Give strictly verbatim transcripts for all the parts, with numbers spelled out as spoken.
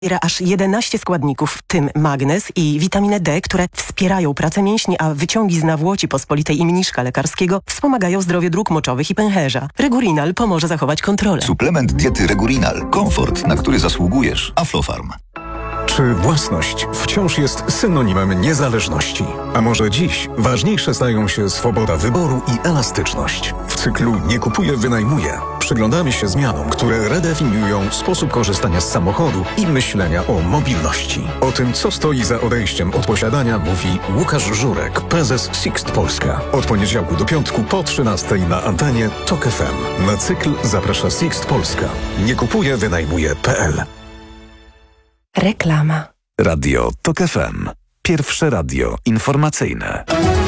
Zawiera aż jedenaście składników, w tym magnez i witaminę D, które wspierają pracę mięśni, a wyciągi z nawłoci pospolitej i mniszka lekarskiego wspomagają zdrowie dróg moczowych i pęcherza. Regurinal pomoże zachować kontrolę. Suplement diety Regurinal. Komfort, na który zasługujesz. Aflofarm. Czy własność wciąż jest synonimem niezależności? A może dziś ważniejsze stają się swoboda wyboru i elastyczność? W cyklu Nie kupuję, wynajmuję przyglądamy się zmianom, które redefiniują sposób korzystania z samochodu i myślenia o mobilności. O tym, co stoi za odejściem od posiadania, mówi Łukasz Żurek, prezes Sixt Polska. Od poniedziałku do piątku po trzynastej na antenie Tok F M. Na cykl zaprasza Sixt Polska. Nie kupuję, wynajmuję kropka p l. Reklama. Radio Tok F M. Pierwsze radio informacyjne.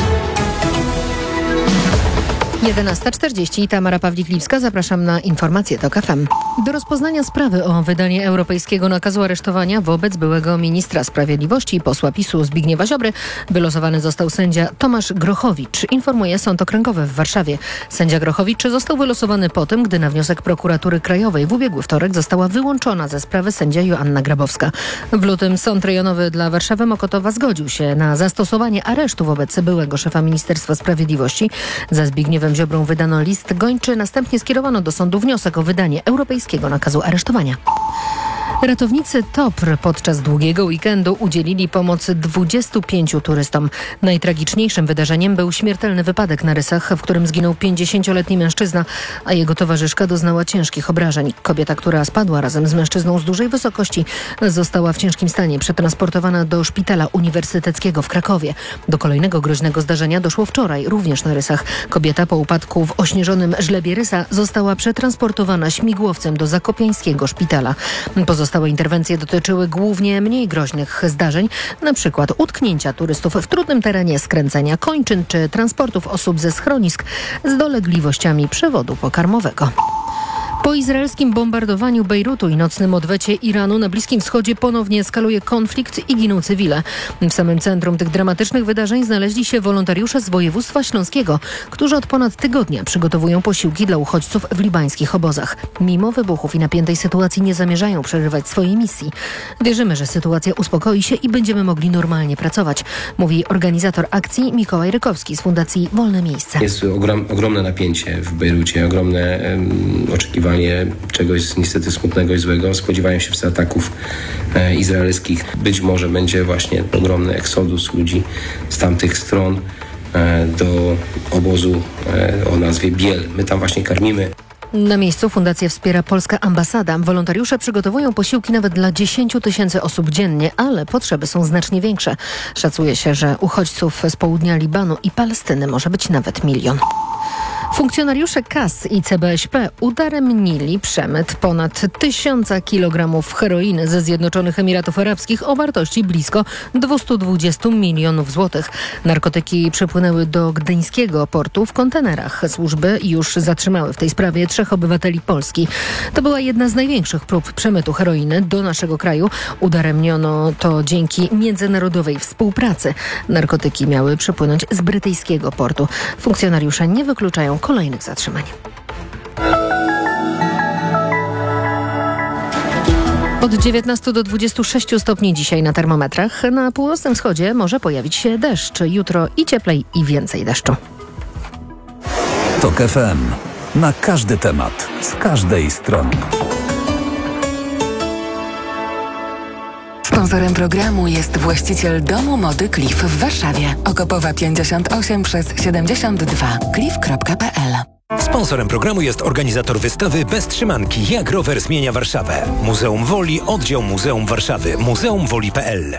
jedenasta czterdzieści. Tamara Pawlik-Lipska. Zapraszam na informacje Tok F M. Do rozpoznania sprawy o wydanie europejskiego nakazu aresztowania wobec byłego ministra sprawiedliwości i posła PiSu Zbigniewa Ziobry wylosowany został sędzia Tomasz Grochowicz, informuje Sąd Okręgowy w Warszawie. Sędzia Grochowicz został wylosowany po tym, gdy na wniosek Prokuratury Krajowej w ubiegły wtorek została wyłączona ze sprawy sędzia Joanna Grabowska. W lutym Sąd Rejonowy dla Warszawy Mokotowa zgodził się na zastosowanie aresztu wobec byłego szefa Ministerstwa Sprawiedliwości. Za Zbigniewem Ziobrą wydano list gończy, następnie skierowano do sądu wniosek o wydanie europejskiego nakazu aresztowania. Ratownicy T O P R podczas długiego weekendu udzielili pomocy dwudziestu pięciu turystom. Najtragiczniejszym wydarzeniem był śmiertelny wypadek na Rysach, w którym zginął pięćdziesięcioletni mężczyzna, a jego towarzyszka doznała ciężkich obrażeń. Kobieta, która spadła razem z mężczyzną z dużej wysokości, została w ciężkim stanie przetransportowana do szpitala uniwersyteckiego w Krakowie. Do kolejnego groźnego zdarzenia doszło wczoraj, również na Rysach. Kobieta po upadku w ośnieżonym żlebie Rysa została przetransportowana śmigłowcem do zakopiańskiego szpitala. Pozostałe interwencje dotyczyły głównie mniej groźnych zdarzeń, na przykład utknięcia turystów w trudnym terenie, skręcenia kończyn czy transportów osób ze schronisk z dolegliwościami przewodu pokarmowego. Po izraelskim bombardowaniu Bejrutu i nocnym odwecie Iranu na Bliskim Wschodzie ponownie eskaluje konflikt i giną cywile. W samym centrum tych dramatycznych wydarzeń znaleźli się wolontariusze z województwa śląskiego, którzy od ponad tygodnia przygotowują posiłki dla uchodźców w libańskich obozach. Mimo wybuchów i napiętej sytuacji nie zamierzają przerywać swojej misji. Wierzymy, że sytuacja uspokoi się i będziemy mogli normalnie pracować, mówi organizator akcji Mikołaj Rykowski z Fundacji Wolne Miejsce. Jest ogrom, ogromne napięcie w Bejrucie, ogromne um, oczekiwania czegoś niestety smutnego i złego. Spodziewają się wszyscy ataków e, izraelskich. Być może będzie właśnie ogromny eksodus ludzi z tamtych stron e, do obozu e, o nazwie Biel. My tam właśnie karmimy. Na miejscu fundację wspiera polska ambasada. Wolontariusze przygotowują posiłki nawet dla dziesięciu tysięcy osób dziennie, ale potrzeby są znacznie większe. Szacuje się, że uchodźców z południa Libanu i Palestyny może być nawet milion. Funkcjonariusze K A S i C B S P udaremnili przemyt ponad tysiąca kilogramów heroiny ze Zjednoczonych Emiratów Arabskich o wartości blisko dwieście dwadzieścia milionów złotych. Narkotyki przypłynęły do gdyńskiego portu w kontenerach. Służby już zatrzymały w tej sprawie trzech obywateli Polski. To była jedna z największych prób przemytu heroiny do naszego kraju. Udaremniono to dzięki międzynarodowej współpracy. Narkotyki miały przypłynąć z brytyjskiego portu. Funkcjonariusze nie wykluczają kolejnych zatrzymań. Od dziewiętnastu do dwudziestu sześciu stopni dzisiaj na termometrach. Na północnym wschodzie może pojawić się deszcz. Jutro i cieplej, i więcej deszczu. Tok F M. Na każdy temat, z każdej strony. Sponsorem programu jest właściciel domu mody Cliff w Warszawie. Okopowa pięćdziesiąt osiem przez siedemdziesiąt dwa. cliff kropka p l. Sponsorem programu jest organizator wystawy Bez trzymanki. Jak rower zmienia Warszawę. Muzeum Woli, oddział Muzeum Warszawy. muzeum woli kropka p l.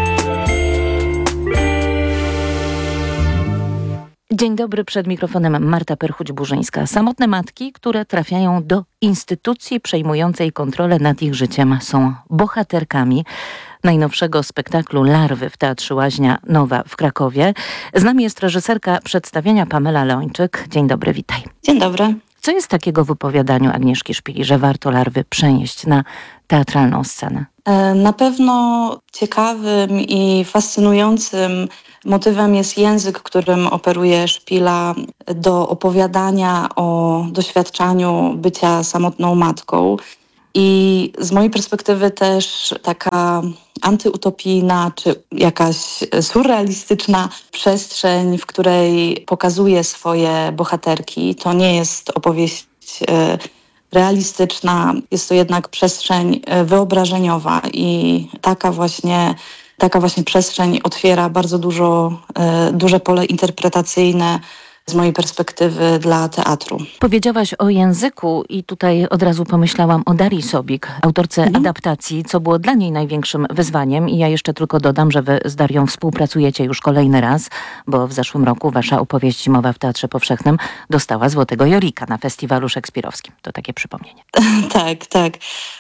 Dzień dobry, przed mikrofonem Marta Perchuć-Burzyńska. Samotne matki, które trafiają do instytucji przejmującej kontrolę nad ich życiem, są bohaterkami najnowszego spektaklu Larwy w Teatrze Łaźnia Nowa w Krakowie. Z nami jest reżyserka przedstawienia Pamela Leończyk. Dzień dobry, witaj. Dzień dobry. Co jest takiego w opowiadaniu Agnieszki Szpili, że warto Larwy przenieść na teatralną scenę? Na pewno ciekawym i fascynującym motywem jest język, którym operuje Szpila do opowiadania o doświadczaniu bycia samotną matką. I z mojej perspektywy też taka antyutopijna czy jakaś surrealistyczna przestrzeń, w której pokazuje swoje bohaterki. To nie jest opowieść e, realistyczna, jest to jednak przestrzeń wyobrażeniowa i taka właśnie, taka właśnie przestrzeń otwiera bardzo dużo, e, duże pole interpretacyjne z mojej perspektywy dla teatru. Powiedziałaś o języku i tutaj od razu pomyślałam o Darii Sobik, autorce mhm. adaptacji, co było dla niej największym wyzwaniem. I ja jeszcze tylko dodam, że wy z Darią współpracujecie już kolejny raz, bo w zeszłym roku wasza opowieść Zimowa w Teatrze Powszechnym dostała Złotego Jorika na festiwalu szekspirowskim. To takie przypomnienie. Tak, tak.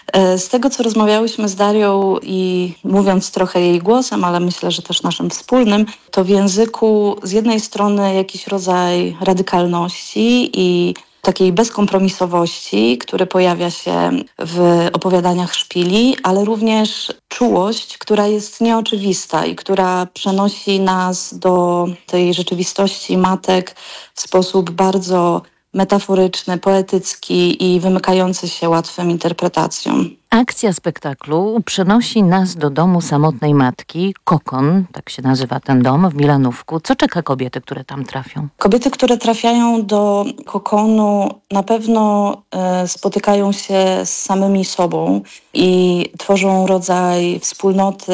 Z tego, co rozmawiałyśmy z Darią i mówiąc trochę jej głosem, ale myślę, że też naszym wspólnym, to w języku z jednej strony jakiś rodzaj radykalności i takiej bezkompromisowości, który pojawia się w opowiadaniach Szpili, ale również czułość, która jest nieoczywista i która przenosi nas do tej rzeczywistości matek w sposób bardzo metaforyczny, poetycki i wymykający się łatwym interpretacjom. Akcja spektaklu przenosi nas do domu samotnej matki, Kokon, tak się nazywa ten dom, w Milanówku. Co czeka kobiety, które tam trafią? Kobiety, które trafiają do Kokonu, na pewno e, spotykają się z samymi sobą i tworzą rodzaj wspólnoty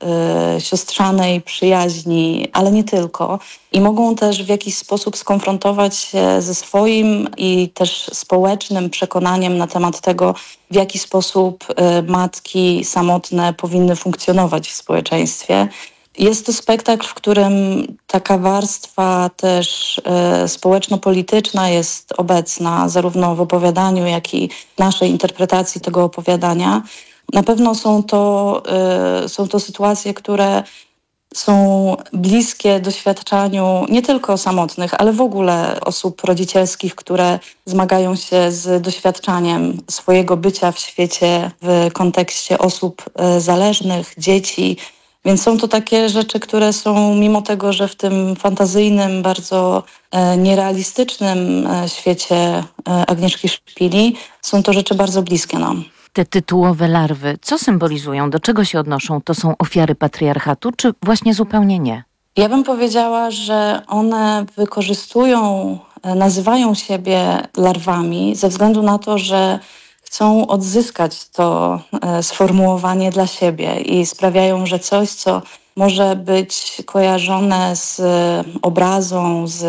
e, siostrzanej przyjaźni, ale nie tylko. I mogą też w jakiś sposób skonfrontować się ze swoim i też społecznym przekonaniem na temat tego, w jaki sposób matki samotne powinny funkcjonować w społeczeństwie. Jest to spektakl, w którym taka warstwa też e, społeczno-polityczna jest obecna, zarówno w opowiadaniu, jak i w naszej interpretacji tego opowiadania. Na pewno są to, e, są to sytuacje, które są bliskie doświadczaniu nie tylko samotnych, ale w ogóle osób rodzicielskich, które zmagają się z doświadczaniem swojego bycia w świecie w kontekście osób zależnych, dzieci. Więc są to takie rzeczy, które są, mimo tego, że w tym fantazyjnym, bardzo nierealistycznym świecie Agnieszki Szpili, są to rzeczy bardzo bliskie nam. Te tytułowe larwy, co symbolizują, do czego się odnoszą? To są ofiary patriarchatu, czy właśnie zupełnie nie? Ja bym powiedziała, że one wykorzystują, nazywają siebie larwami ze względu na to, że chcą odzyskać to sformułowanie dla siebie i sprawiają, że coś, co może być kojarzone z obrazą, z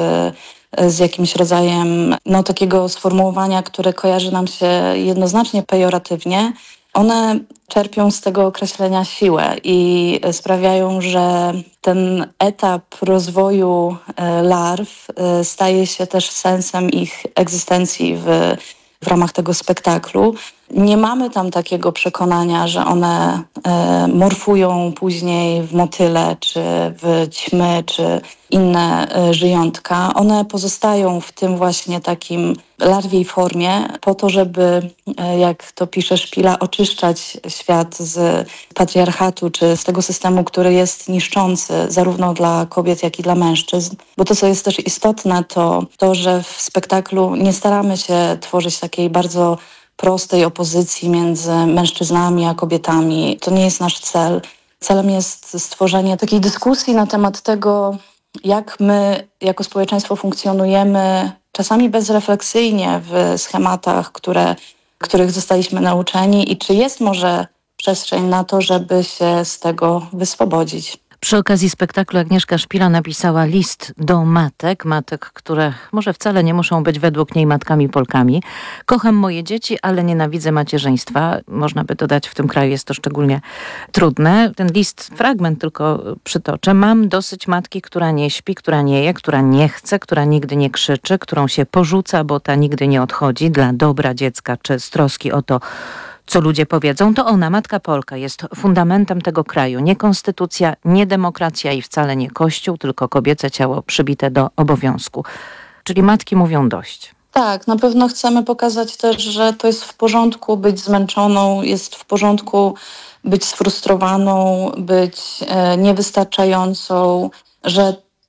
z jakimś rodzajem no, takiego sformułowania, które kojarzy nam się jednoznacznie pejoratywnie, one czerpią z tego określenia siłę i sprawiają, że ten etap rozwoju larw staje się też sensem ich egzystencji w, w ramach tego spektaklu. Nie mamy tam takiego przekonania, że one e, morfują później w motyle, czy w ćmy, czy inne e, żyjątka. One pozostają w tym właśnie takim larwiej formie po to, żeby, e, jak to pisze Szpila, oczyszczać świat z patriarchatu, czy z tego systemu, który jest niszczący zarówno dla kobiet, jak i dla mężczyzn. Bo to, co jest też istotne, to to, że w spektaklu nie staramy się tworzyć takiej bardzo prostej opozycji między mężczyznami a kobietami. To nie jest nasz cel. Celem jest stworzenie takiej dyskusji na temat tego, jak my jako społeczeństwo funkcjonujemy, czasami bezrefleksyjnie w schematach, które, których zostaliśmy nauczeni i czy jest może przestrzeń na to, żeby się z tego wyswobodzić. Przy okazji spektaklu Agnieszka Szpila napisała list do matek, matek, które może wcale nie muszą być według niej matkami Polkami. Kocham moje dzieci, ale nienawidzę macierzyństwa. Można by dodać, w tym kraju jest to szczególnie trudne. Ten list, fragment tylko przytoczę. Mam dosyć matki, która nie śpi, która nie je, która nie chce, która nigdy nie krzyczy, którą się porzuca, bo ta nigdy nie odchodzi dla dobra dziecka czy z troski o to, co ludzie powiedzą, to ona, matka Polka, jest fundamentem tego kraju. Nie konstytucja, nie demokracja i wcale nie kościół, tylko kobiece ciało przybite do obowiązku. Czyli matki mówią dość. Tak, na pewno chcemy pokazać też, że to jest w porządku być zmęczoną, jest w porządku być sfrustrowaną, być e, niewystarczającą, że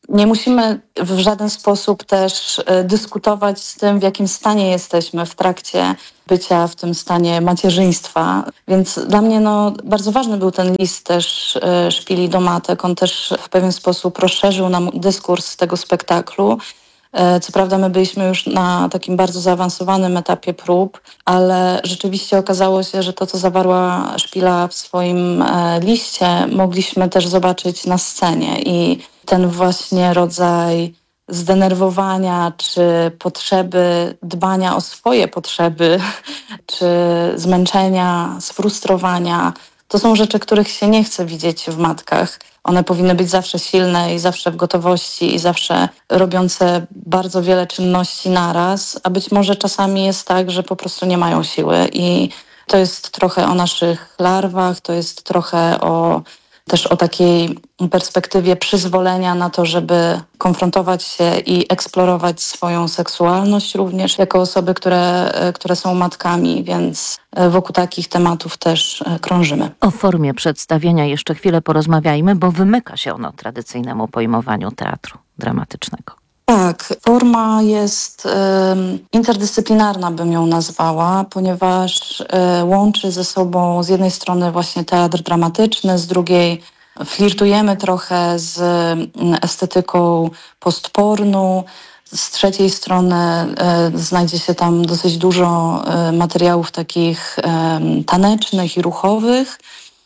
Nie musimy w żaden sposób też dyskutować z tym, w jakim stanie jesteśmy w trakcie bycia w tym stanie macierzyństwa. Więc dla mnie no, bardzo ważny był ten list też Szpili do matek. On też w pewien sposób rozszerzył nam dyskurs tego spektaklu. Co prawda my byliśmy już na takim bardzo zaawansowanym etapie prób, ale rzeczywiście okazało się, że to, co zawarła Szpila w swoim liście, mogliśmy też zobaczyć na scenie i ten właśnie rodzaj zdenerwowania, czy potrzeby dbania o swoje potrzeby, czy zmęczenia, sfrustrowania, to są rzeczy, których się nie chce widzieć w matkach. One powinny być zawsze silne i zawsze w gotowości i zawsze robiące bardzo wiele czynności naraz, a być może czasami jest tak, że po prostu nie mają siły i to jest trochę o naszych larwach, to jest trochę o też o takiej perspektywie przyzwolenia na to, żeby konfrontować się i eksplorować swoją seksualność również jako osoby, które, które są matkami, więc wokół takich tematów też krążymy. O formie przedstawienia jeszcze chwilę porozmawiajmy, bo wymyka się ono tradycyjnemu pojmowaniu teatru dramatycznego. Tak, forma jest y, interdyscyplinarna, bym ją nazwała, ponieważ y, łączy ze sobą z jednej strony właśnie teatr dramatyczny, z drugiej flirtujemy trochę z y, estetyką postpornu, z trzeciej strony y, znajdzie się tam dosyć dużo y, materiałów takich y, tanecznych i ruchowych.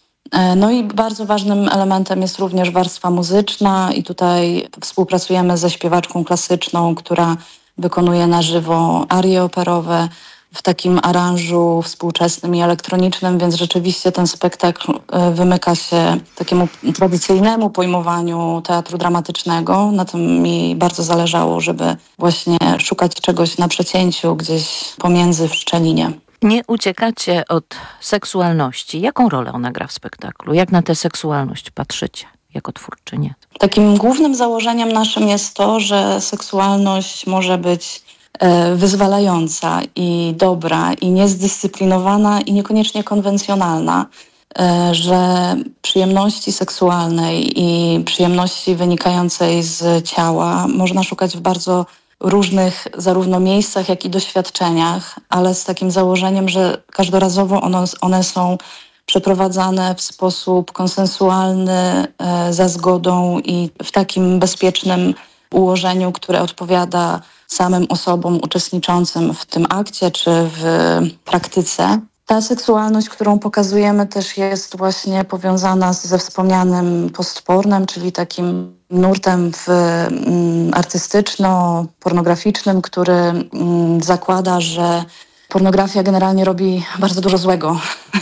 No i bardzo ważnym elementem jest również warstwa muzyczna i tutaj współpracujemy ze śpiewaczką klasyczną, która wykonuje na żywo arie operowe w takim aranżu współczesnym i elektronicznym, więc rzeczywiście ten spektakl wymyka się takiemu tradycyjnemu pojmowaniu teatru dramatycznego. Na tym mi bardzo zależało, żeby właśnie szukać czegoś na przecięciu, gdzieś pomiędzy w szczelinie. Nie uciekacie od seksualności. Jaką rolę ona gra w spektaklu? Jak na tę seksualność patrzycie jako twórczynie? Takim głównym założeniem naszym jest to, że seksualność może być e, wyzwalająca i dobra i niezdyscyplinowana i niekoniecznie konwencjonalna. E, że przyjemności seksualnej i przyjemności wynikającej z ciała można szukać w bardzo różnych zarówno miejscach, jak i doświadczeniach, ale z takim założeniem, że każdorazowo one, one są przeprowadzane w sposób konsensualny, e, za zgodą i w takim bezpiecznym ułożeniu, które odpowiada samym osobom uczestniczącym w tym akcie czy w praktyce. Ta seksualność, którą pokazujemy, też jest właśnie powiązana ze wspomnianym postpornem, czyli takim nurtem w, mm, artystyczno-pornograficznym, który mm, zakłada, że pornografia generalnie robi bardzo dużo złego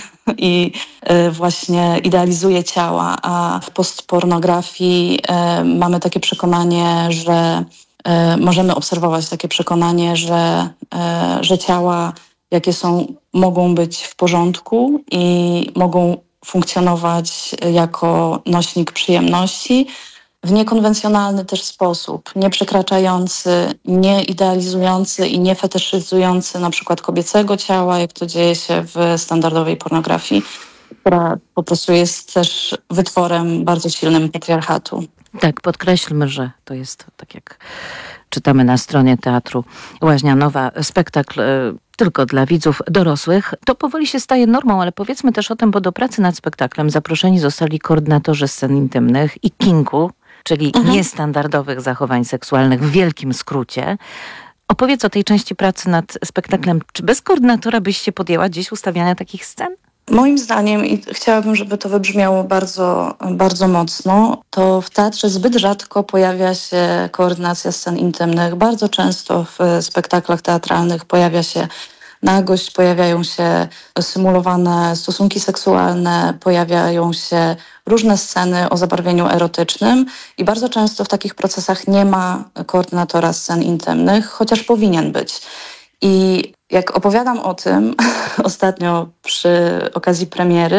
i y, właśnie idealizuje ciała, a w postpornografii y, mamy takie przekonanie, że y, możemy obserwować takie przekonanie, że, y, że ciała jakie są, mogą być w porządku i mogą funkcjonować jako nośnik przyjemności w niekonwencjonalny też sposób, nie przekraczający, nie idealizujący i nie fetyszyzujący na przykład kobiecego ciała, jak to dzieje się w standardowej pornografii, która po prostu jest też wytworem bardzo silnym patriarchatu. Tak, podkreślmy, że to jest, tak jak czytamy na stronie Teatru Łaźnia Nowa, spektakl y, tylko dla widzów dorosłych. To powoli się staje normą, ale powiedzmy też o tym, bo do pracy nad spektaklem zaproszeni zostali koordynatorzy scen intymnych i kinku, czyli mhm. niestandardowych zachowań seksualnych w wielkim skrócie. Opowiedz o tej części pracy nad spektaklem. Czy bez koordynatora byś się podjęła gdzieś ustawiania takich scen? Moim zdaniem, i chciałabym, żeby to wybrzmiało bardzo, bardzo mocno, to w teatrze zbyt rzadko pojawia się koordynacja scen intymnych. Bardzo często w spektaklach teatralnych pojawia się nagość, pojawiają się symulowane stosunki seksualne, pojawiają się różne sceny o zabarwieniu erotycznym i bardzo często w takich procesach nie ma koordynatora scen intymnych, chociaż powinien być. I jak opowiadam o tym ostatnio przy okazji premiery,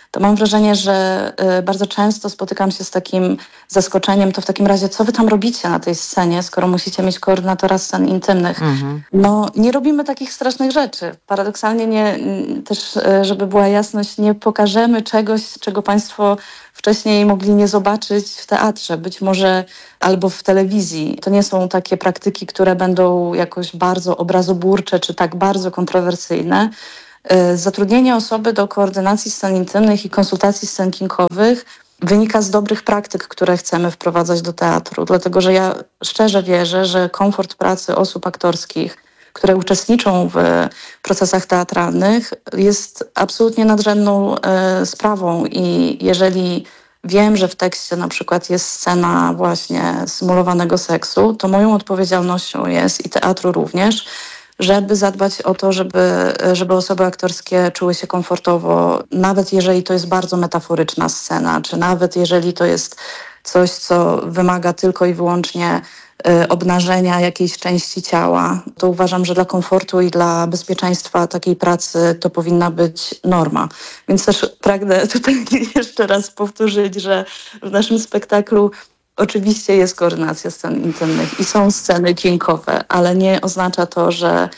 to mam wrażenie, że bardzo często spotykam się z takim zaskoczeniem, to w takim razie co wy tam robicie na tej scenie, skoro musicie mieć koordynatora scen intymnych? Mhm. No nie robimy takich strasznych rzeczy. Paradoksalnie nie, też, żeby była jasność, nie pokażemy czegoś, czego Państwo wcześniej mogli nie zobaczyć w teatrze, być może albo w telewizji. To nie są takie praktyki, które będą jakoś bardzo obrazoburcze czy tak bardzo kontrowersyjne. Zatrudnienie osoby do koordynacji scen intymnych i konsultacji scen kinkowych wynika z dobrych praktyk, które chcemy wprowadzać do teatru. Dlatego, że ja szczerze wierzę, że komfort pracy osób aktorskich, które uczestniczą w procesach teatralnych, jest absolutnie nadrzędną e, sprawą i jeżeli wiem, że w tekście na przykład jest scena właśnie symulowanego seksu, to moją odpowiedzialnością jest i teatru również, żeby zadbać o to, żeby, żeby osoby aktorskie czuły się komfortowo, nawet jeżeli to jest bardzo metaforyczna scena, czy nawet jeżeli to jest coś, co wymaga tylko i wyłącznie y, obnażenia jakiejś części ciała, to uważam, że dla komfortu i dla bezpieczeństwa takiej pracy to powinna być norma. Więc też pragnę tutaj jeszcze raz powtórzyć, że w naszym spektaklu oczywiście jest koordynacja scen intymnych i są sceny kinkowe, ale nie oznacza to, że,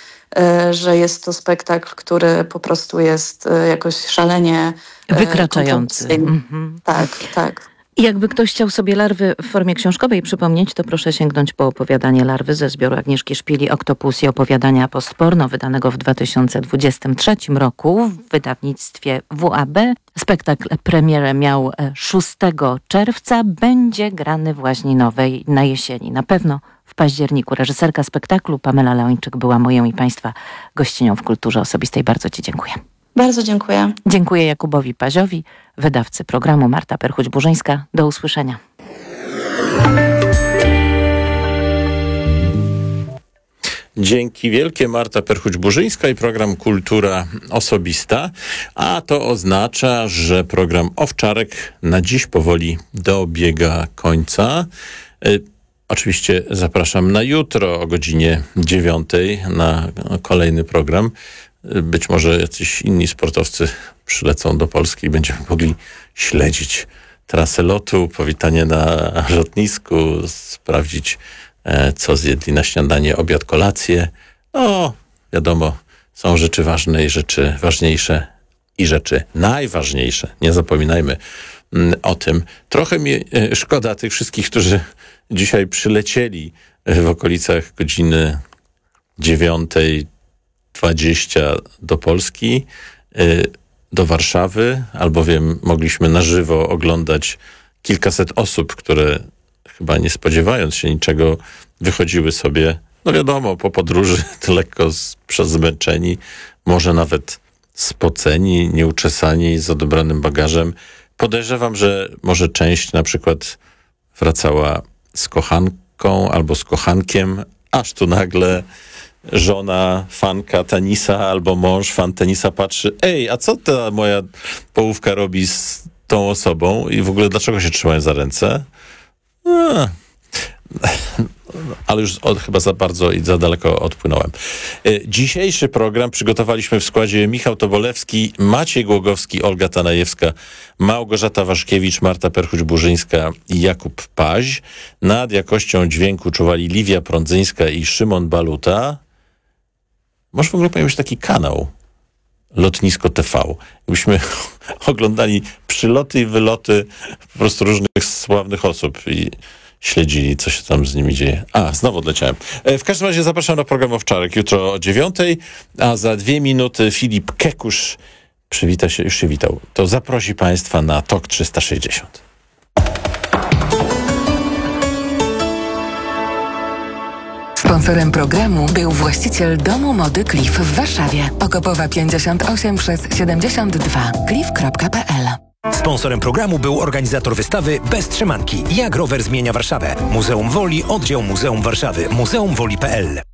że jest to spektakl, który po prostu jest jakoś szalenie wykraczający. Mm-hmm. Tak, tak. I jakby ktoś chciał sobie Larwy w formie książkowej przypomnieć, to proszę sięgnąć po opowiadanie Larwy ze zbioru Agnieszki Szpili Oktopus i opowiadania postporno, wydanego w dwa tysiące dwudziestym trzecim roku w wydawnictwie W A B. Spektakl premierę miał szóstego czerwca, będzie grany w Łaźni Nowej na jesieni. Na pewno w październiku. Reżyserka spektaklu Pamela Leończyk była moją i Państwa gościnią w Kulturze Osobistej. Bardzo Ci dziękuję. Bardzo dziękuję. Dziękuję Jakubowi Paziowi, wydawcy programu. Marta Perchuć-Burzyńska. Do usłyszenia. Dzięki wielkie, Marta Perchuć-Burzyńska i program Kultura Osobista. A to oznacza, że program Owczarek na dziś powoli dobiega końca. Y- Oczywiście zapraszam na jutro o godzinie dziewiątej na kolejny program. Być może jacyś inni sportowcy przylecą do Polski i będziemy mogli śledzić trasę lotu, powitanie na lotnisku, sprawdzić, co zjedli na śniadanie, obiad, kolację. No, wiadomo, są rzeczy ważne i rzeczy ważniejsze i rzeczy najważniejsze. Nie zapominajmy o tym. Trochę mi szkoda tych wszystkich, którzy dzisiaj przylecieli w okolicach godziny dziewiątej dwadzieścia do Polski, do Warszawy, albowiem mogliśmy na żywo oglądać kilkaset osób, które chyba nie spodziewając się niczego wychodziły sobie, no wiadomo, po podróży to lekko z, przez zmęczeni, może nawet spoceni, nieuczesani, z odebranym bagażem. Podejrzewam, że może część na przykład wracała z kochanką albo z kochankiem, aż tu nagle żona, fanka tenisa albo mąż, fan tenisa patrzy, ej, a co ta moja połówka robi z tą osobą i w ogóle dlaczego się trzymają za ręce? A. Ale już od, chyba za bardzo i za daleko odpłynąłem. Dzisiejszy program przygotowaliśmy w składzie Michał Tobolewski, Maciej Głogowski, Olga Tanajewska, Małgorzata Waszkiewicz, Marta Perchuć-Burzyńska i Jakub Paź. Nad jakością dźwięku czuwali Liwia Prądzyńska i Szymon Baluta. Może w ogóle pojawił się taki kanał Lotnisko T V. Jakbyśmy oglądali przyloty i wyloty po prostu różnych sławnych osób i śledzili, co się tam z nimi dzieje. A, znowu odleciałem. W każdym razie zapraszam na program Owczarek jutro o dziewiątej, a za dwie minuty Filip Kekusz przywita się, już się witał, to zaprosi Państwa na Tok trzysta sześćdziesiąt. Sponsorem programu był właściciel Domu Mody Cliff w Warszawie. Okopowa pięćdziesiąt osiem przez siedemdziesiąt dwa. cliff kropka p l. Sponsorem programu był organizator wystawy Bez trzymanki. Jak rower zmienia Warszawę. Muzeum Woli, oddział Muzeum Warszawy. muzeum woli kropka p l.